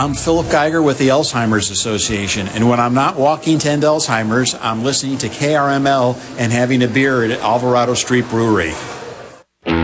I'm Philip Geiger with the Alzheimer's Association, and when I'm not walking to end Alzheimer's, I'm listening to KRML and having a beer at Alvarado Street Brewery.